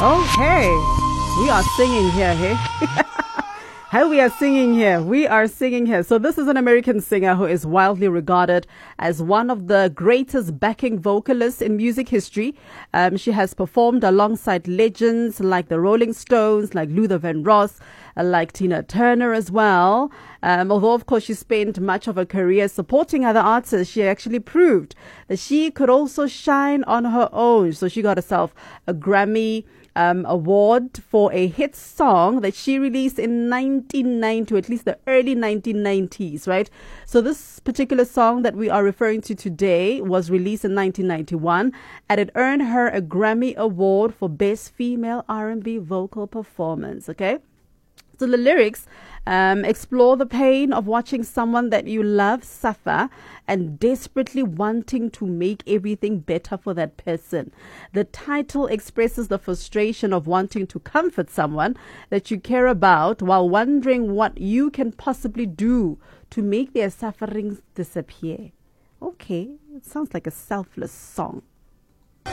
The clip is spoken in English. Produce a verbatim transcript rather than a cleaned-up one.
Okay, we are singing here, hey? How we are singing here. We are singing here. So this is an American singer who is widely regarded as one of the greatest backing vocalists in music history. Um, she has performed alongside legends like the Rolling Stones, like Luther Vandross, uh, like Tina Turner as well. Um, although, of course, she spent much of her career supporting other artists, she actually proved that she could also shine on her own. So she got herself a Grammy Um, award for a hit song that she released in nineteen ninety, or at least the early nineteen nineties, right? So this particular song that we are referring to today was released in nineteen ninety-one, and it earned her a Grammy Award for Best Female R and B Vocal Performance, okay? So the lyrics um, explore the pain of watching someone that you love suffer and desperately wanting to make everything better for that person. The title expresses the frustration of wanting to comfort someone that you care about while wondering what you can possibly do to make their sufferings disappear. Okay, it sounds like a selfless song.